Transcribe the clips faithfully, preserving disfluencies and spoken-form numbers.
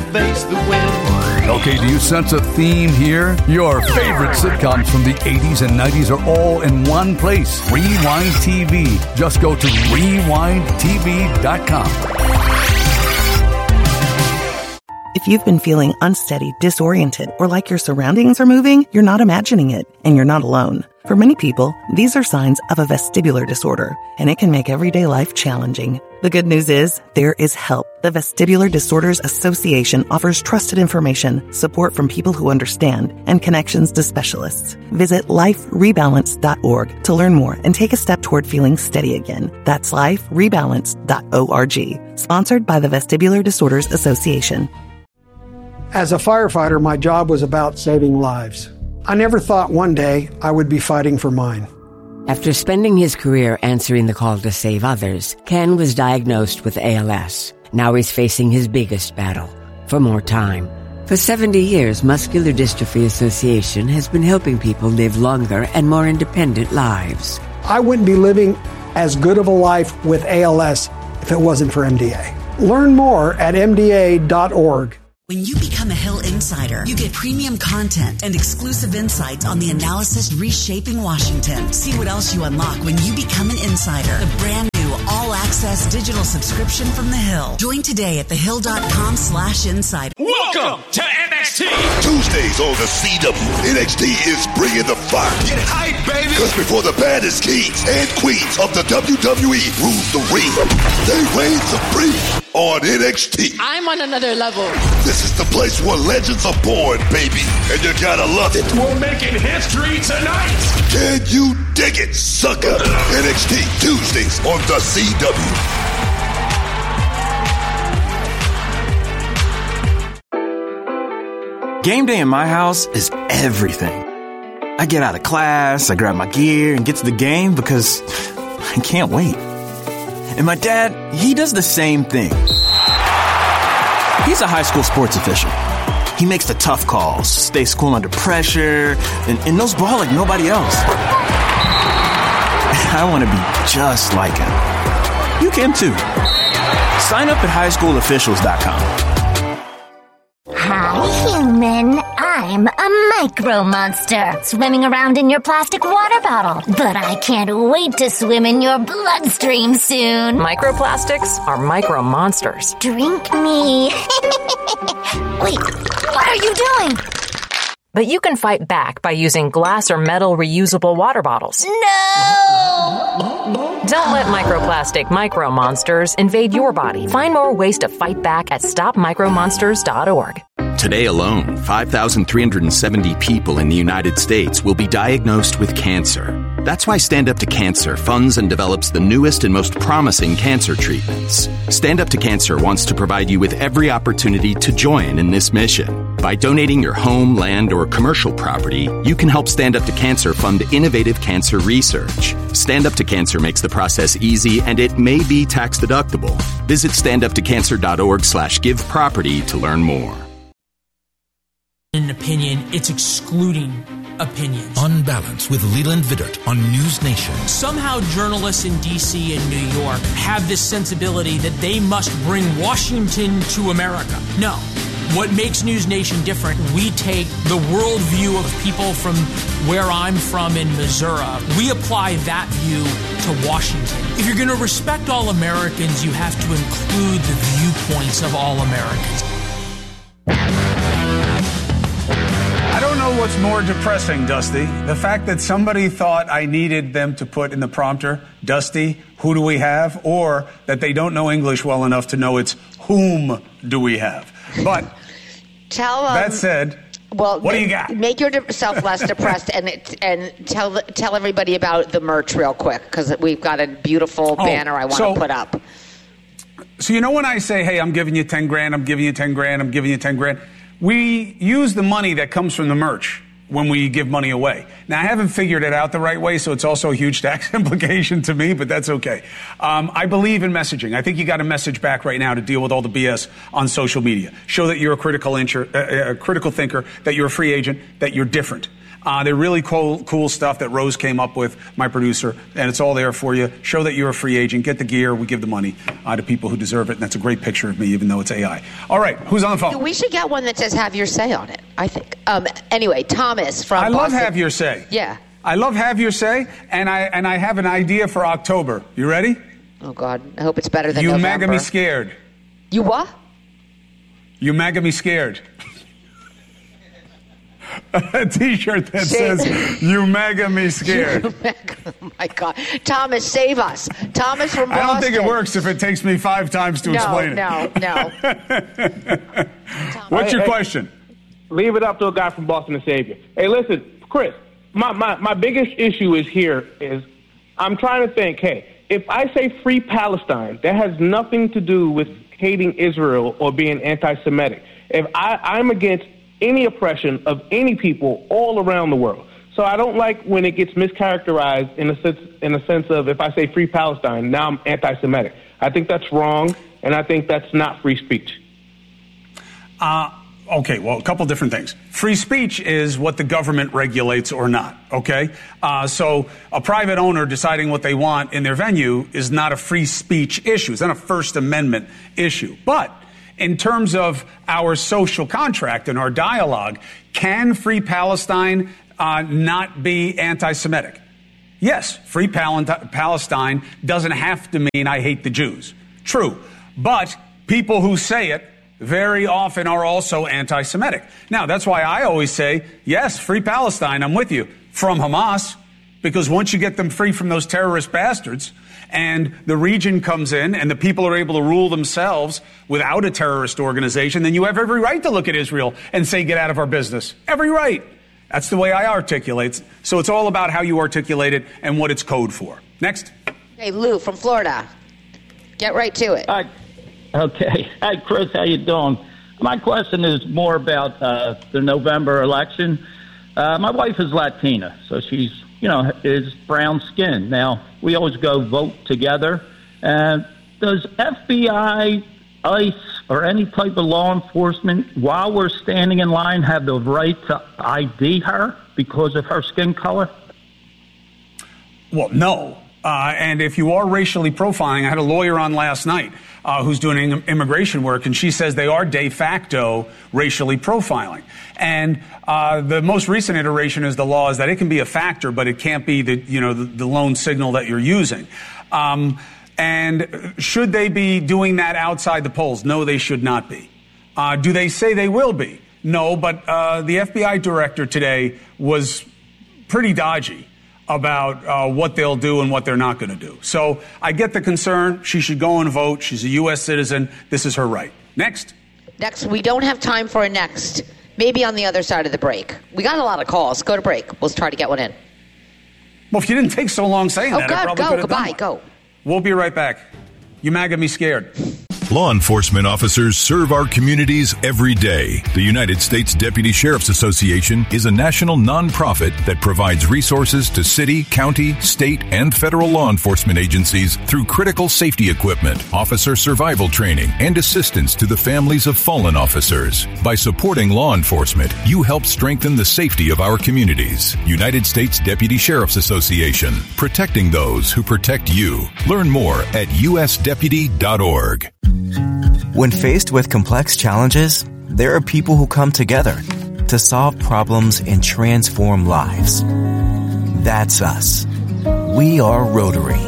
face the wind. Okay, do you sense a theme here? Your favorite sitcoms from the eighties and nineties are all in one place. Rewind T V. Just go to rewind t v dot com. If you've been feeling unsteady, disoriented, or like your surroundings are moving, you're not imagining it, and you're not alone. For many people, these are signs of a vestibular disorder, and it can make everyday life challenging. The good news is, there is help. The Vestibular Disorders Association offers trusted information, support from people who understand, and connections to specialists. Visit life rebalance dot org to learn more and take a step toward feeling steady again. That's life rebalance dot org. Sponsored by the Vestibular Disorders Association. As a firefighter, my job was about saving lives. I never thought one day I would be fighting for mine. After spending his career answering the call to save others, Ken was diagnosed with A L S. Now he's facing his biggest battle, for more time. For seventy years, Muscular Dystrophy Association has been helping people live longer and more independent lives. I wouldn't be living as good of a life with A L S if it wasn't for M D A. Learn more at m d a dot org. When you become a Hill Insider, you get premium content and exclusive insights on the analysis reshaping Washington. See what else you unlock when you become an insider. The brand new all-access digital subscription from The Hill. Join today at thehill.com slash insider. Welcome to N X T. Tuesdays on the C W, N X T is bringing the fire. Get hype, baby. Because before the baddest kings and queens of the W W E rule the ring, they reign supreme on N X T. I'm on another level. This is the place where legends are born, baby, and you gotta love it. We're making history tonight. Can you dig it, sucker? N X T Tuesdays on the C W. Game day in my house is everything. I get out of class, I grab my gear, and get to the game because I can't wait. And my dad, he does the same thing. He's a high school sports official. He makes the tough calls, stays cool under pressure, and, and knows ball like nobody else. I want to be just like him. You can too. Sign up at high school officials dot com. Hi, human. I'm a micro monster, swimming around in your plastic water bottle. But I can't wait to swim in your bloodstream soon. Microplastics are micro monsters. Drink me. Wait, what are you doing? But you can fight back by using glass or metal reusable water bottles. No! Don't let microplastic micro monsters invade your body. Find more ways to fight back at stop micro monsters dot org. Today alone, five thousand three hundred seventy people in the United States will be diagnosed with cancer. That's why Stand Up to Cancer funds and develops the newest and most promising cancer treatments. Stand Up to Cancer wants to provide you with every opportunity to join in this mission. By donating your home, land, or commercial property, you can help Stand Up to Cancer fund innovative cancer research. Stand Up to Cancer makes the process easy, and it may be tax deductible. Visit stand up to cancer dot org slash give property to learn more. An opinion, it's excluding opinions. On Balance with Leland Vittert on News Nation. Somehow journalists in D C and New York have this sensibility that they must bring Washington to America. No. What makes News Nation different, we take the worldview of people from where I'm from in Missouri. We apply that view to Washington. If you're going to respect all Americans, you have to include the viewpoints of all Americans. I don't know what's more depressing, Dusty. The fact that somebody thought I needed them to put in the prompter, Dusty, who do we have? Or that they don't know English well enough to know it's whom do we have? But tell um, that said, well, what do you got? Make yourself less depressed and and tell tell everybody about the merch real quick, because we've got a beautiful oh, banner I want so, to put up. So you know when I say, hey, I'm giving you ten grand, I'm giving you ten grand, I'm giving you ten grand, we use the money that comes from the merch when we give money away. Now, I haven't figured it out the right way, so it's also a huge tax implication to me, but that's okay. Um, I believe in messaging. I think you got to message back right now to deal with all the B S on social media. Show that you're a critical, inter- uh, a critical thinker, that you're a free agent, that you're different. Uh, they're really cool, cool stuff that Rose came up with, my producer, and it's all there for you. Show that you're a free agent. Get the gear. We give the money uh, to people who deserve it, and that's a great picture of me, even though it's A I. All right, who's on the phone? We should get one that says "Have Your Say" on it, I think. Um, anyway, Thomas from I Boston. love Have Your Say. Yeah. I love Have Your Say, and I and I have an idea for October. You ready? Oh, God. I hope it's better than You November. MAGA me scared. You what? You MAGA me scared. A T-shirt that says, "You MAGA me scared." You MAGA, oh my God, Thomas, save us, Thomas from Boston. I don't think it works if it takes me five times to no, explain it. No, no, What's your Hey, question? Leave it up to a guy from Boston to save you. Hey, listen, Chris, my, my, my biggest issue is here is I'm trying to think, hey, if I say free Palestine, that has nothing to do with hating Israel or being anti-Semitic. If I, I'm against any oppression of any people all around the world. So I don't like when it gets mischaracterized in a sense, in a sense of if I say free Palestine, now I'm anti-Semitic. I think that's wrong, and I think that's not free speech. Uh, okay, well, a couple different things. Free speech is what the government regulates or not, okay? Uh, so a private owner deciding what they want in their venue is not a free speech issue. It's not a First Amendment issue. But in terms of our social contract and our dialogue, can Free Palestine uh, not be anti-Semitic? Yes, Free Pal- Palestine doesn't have to mean I hate the Jews. True. But people who say it very often are also anti-Semitic. Now, that's why I always say, yes, Free Palestine, I'm with you, from Hamas, because once you get them free from those terrorist bastards, and the region comes in and the people are able to rule themselves without a terrorist organization, then you have every right to look at Israel and say, get out of our business. Every right. That's the way I articulate. So it's all about how you articulate it and what it's code for. Next. Hey, Lou from Florida. Get right to it. Hi. Okay. Hi, Chris. How you doing? My question is more about uh, the November election. Uh, my wife is Latina, so she's you know, is brown skin. Now, we always go vote together. And does F B I, ICE, or any type of law enforcement, while we're standing in line, have the right to I D her because of her skin color? Well, no. Uh, and if you are racially profiling, I had a lawyer on last night uh, who's doing immigration work, and she says they are de facto racially profiling. And uh, the most recent iteration is the law is that it can be a factor, but it can't be the you know the, the lone signal that you're using. Um, and should they be doing that outside the polls? No, they should not be. Uh, do they say they will be? No, but uh, the F B I director today was pretty dodgy about uh, what they'll do and what they're not going to do. So I get the concern. She should go and vote. She's a U S citizen. This is her right. Next. Next. We don't have time for a next. Maybe on the other side of the break. We got a lot of calls. Go to break. We'll try to get one in. Well, if you didn't take so long saying oh, that, God, I probably go, could have goodbye, done one. go. We'll be right back. You MAGA me scared. Law enforcement officers serve our communities every day. The United States Deputy Sheriff's Association is a national nonprofit that provides resources to city, county, state, and federal law enforcement agencies through critical safety equipment, officer survival training, and assistance to the families of fallen officers. By supporting law enforcement, you help strengthen the safety of our communities. United States Deputy Sheriff's Association, protecting those who protect you. Learn more at u s deputy dot org. When faced with complex challenges, there are people who come together to solve problems and transform lives. That's us. We are Rotary.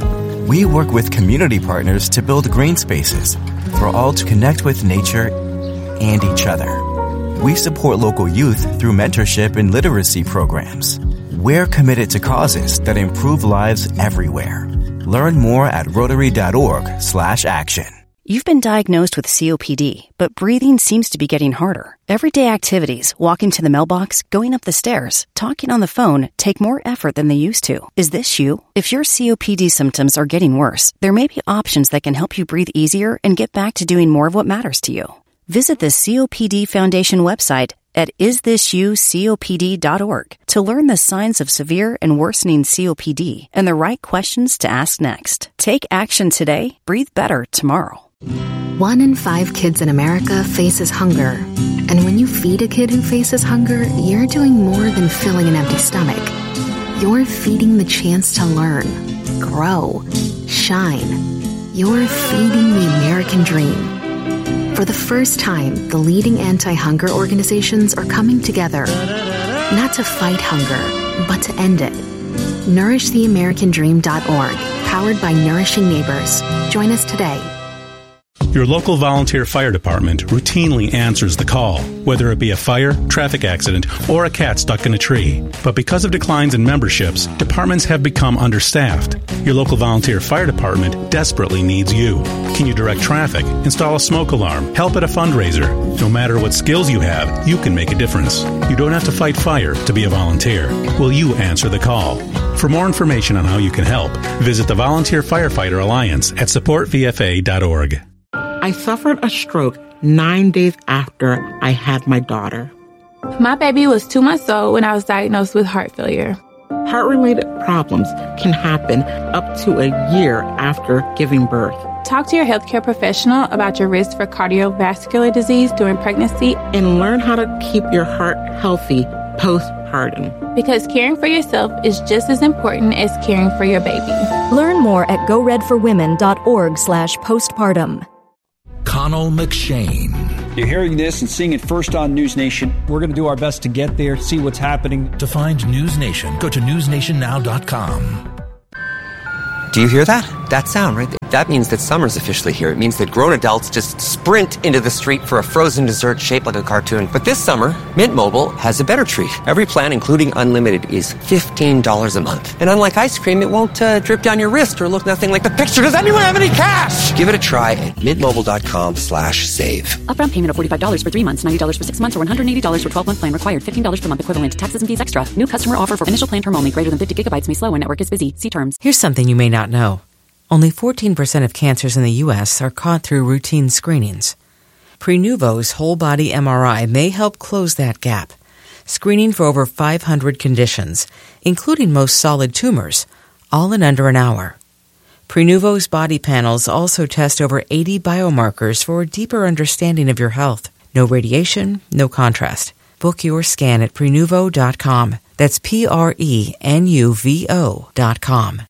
We work with community partners to build green spaces for all to connect with nature and each other. We support local youth through mentorship and literacy programs. We're committed to causes that improve lives everywhere. Learn more at rotary dot org slash action. You've been diagnosed with C O P D, but breathing seems to be getting harder. Everyday activities, walking to the mailbox, going up the stairs, talking on the phone, take more effort than they used to. Is this you? If your C O P D symptoms are getting worse, there may be options that can help you breathe easier and get back to doing more of what matters to you. Visit the C O P D Foundation website at is this you copd dot org to learn the signs of severe and worsening C O P D and the right questions to ask next. Take action today, breathe better tomorrow. One in five kids in America faces hunger. And when you feed a kid who faces hunger, you're doing more than filling an empty stomach. You're feeding the chance to learn, grow, shine. You're feeding the American dream. For the first time, the leading anti-hunger organizations are coming together, not to fight hunger, but to end it. nourish the american dream dot org, powered by Nourishing Neighbors. Join us today. Your local volunteer fire department routinely answers the call, whether it be a fire, traffic accident, or a cat stuck in a tree. But because of declines in memberships, departments have become understaffed. Your local volunteer fire department desperately needs you. Can you direct traffic, install a smoke alarm, help at a fundraiser? No matter what skills you have, you can make a difference. You don't have to fight fire to be a volunteer. Will you answer the call? For more information on how you can help, visit the Volunteer Firefighter Alliance at support v f a dot org. I suffered a stroke nine days after I had my daughter. My baby was two months old when I was diagnosed with heart failure. Heart-related problems can happen up to a year after giving birth. Talk to your healthcare professional about your risk for cardiovascular disease during pregnancy. And learn how to keep your heart healthy postpartum. Because caring for yourself is just as important as caring for your baby. Learn more at go red for women dot org slash postpartum. Connell McShane. You're hearing this and seeing it first on News Nation. We're going to do our best to get there, see what's happening. To find News Nation, go to news nation now dot com. Do you hear that? That sound right there? That means that summer's officially here. It means that grown adults just sprint into the street for a frozen dessert shaped like a cartoon. But this summer, Mint Mobile has a better treat. Every plan, including unlimited, is fifteen dollars a month. And unlike ice cream, it won't uh, drip down your wrist or look nothing like the picture. Does anyone have any cash? Give it a try at mint mobile dot com slash save. Upfront payment of forty-five dollars for three months, ninety dollars for six months, or one hundred eighty dollars for twelve-month plan required. fifteen dollars per month equivalent. Taxes and fees extra. New customer offer for initial plan term only. Greater than fifty gigabytes may slow when network is busy. See terms. Here's something you may not know. Only fourteen percent of cancers in the U S are caught through routine screenings. Prenuvo's whole-body M R I may help close that gap, screening for over five hundred conditions, including most solid tumors, all in under an hour. Prenuvo's body panels also test over eighty biomarkers for a deeper understanding of your health. No radiation, no contrast. Book your scan at prenuvo dot com. That's P R E N U V O dot com.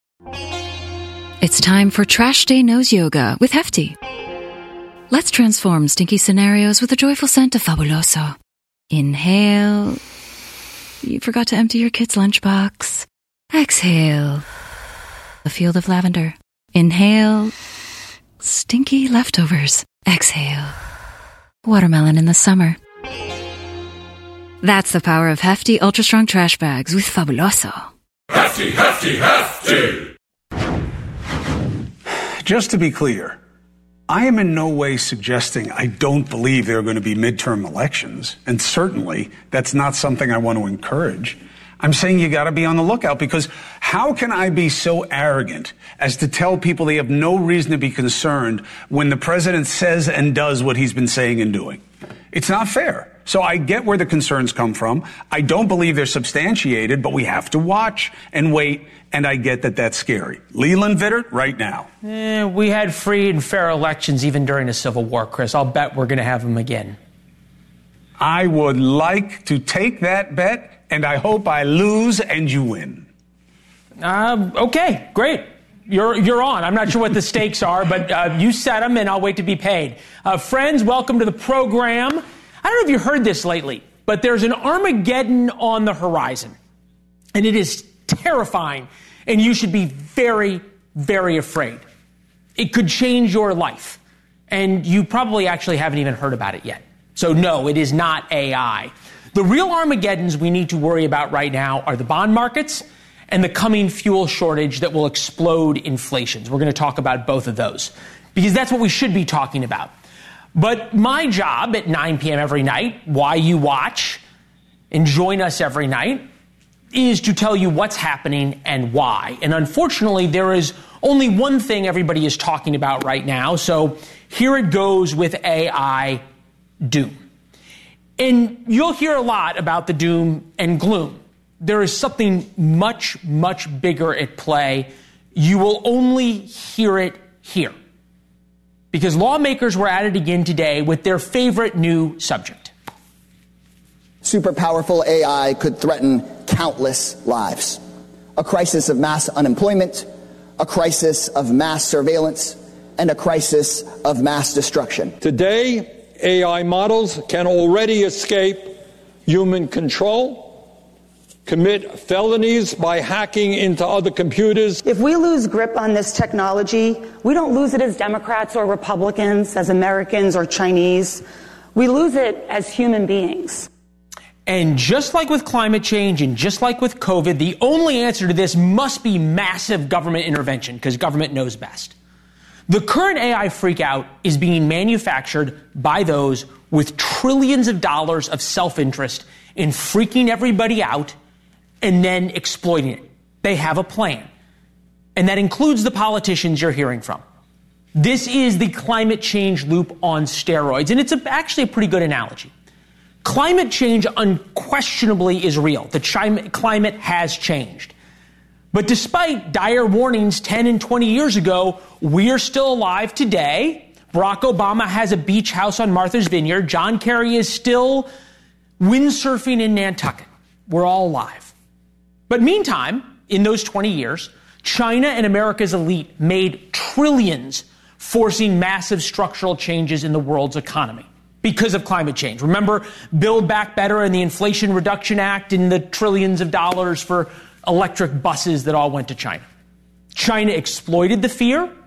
It's time for Trash Day Nose Yoga with Hefty. Let's transform stinky scenarios with a joyful scent of Fabuloso. Inhale. You forgot to empty your kid's lunchbox. Exhale. A field of lavender. Inhale. Stinky leftovers. Exhale. Watermelon in the summer. That's the power of Hefty Ultra Strong Trash Bags with Fabuloso. Hefty, hefty, hefty! Just to be clear, I am in no way suggesting I don't believe there are going to be midterm elections, and certainly that's not something I want to encourage. I'm saying you got to be on the lookout, because how can I be so arrogant as to tell people they have no reason to be concerned when the president says and does what he's been saying and doing? It's not fair. So I get where the concerns come from. I don't believe they're substantiated, but we have to watch and wait, and I get that that's scary. Leland Vittert, right now. Eh, we had free and fair elections even during the Civil War, Chris. I'll bet we're going to have them again. I would like to take that bet, and I hope I lose and you win. Uh, okay, great. You're you're on. I'm not sure what the stakes are, but uh, you set them, and I'll wait to be paid. Uh, friends, welcome to the program. I don't know if you heard this lately, but there's an Armageddon on the horizon, and it is terrifying, and you should be very, very afraid. It could change your life, and you probably actually haven't even heard about it yet. So no, it is not A I. The real Armageddons we need to worry about right now are the bond markets and the coming fuel shortage that will explode inflations. We're going to talk about both of those because that's what we should be talking about. But my job at nine p.m. every night, why you watch and join us every night, is to tell you what's happening and why. And unfortunately, there is only one thing everybody is talking about right now. So here it goes with A I doom. And you'll hear a lot about the doom and gloom. There is something much, much bigger at play. You will only hear it here. Because lawmakers were at it again today with their favorite new subject, super powerful A I could threaten countless lives. A crisis of mass unemployment, a crisis of mass surveillance, and a crisis of mass destruction. Today, A I models can already escape human control, commit felonies by hacking into other computers. If we lose grip on this technology, we don't lose it as Democrats or Republicans, as Americans or Chinese. We lose it as human beings. And just like with climate change and just like with COVID, the only answer to this must be massive government intervention, because government knows best. The current A I freakout is being manufactured by those with trillions of dollars of self-interest in freaking everybody out and then exploiting it. They have a plan. And that includes the politicians you're hearing from. This is the climate change loop on steroids, and it's a, actually a pretty good analogy. Climate change unquestionably is real. The chi- climate has changed. But despite dire warnings ten and twenty years ago, we are still alive today. Barack Obama has a beach house on Martha's Vineyard. John Kerry is still windsurfing in Nantucket. We're all alive. But meantime, in those twenty years, China and America's elite made trillions, forcing massive structural changes in the world's economy because of climate change. Remember Build Back Better and the Inflation Reduction Act and the trillions of dollars for electric buses that all went to China. China exploited the fear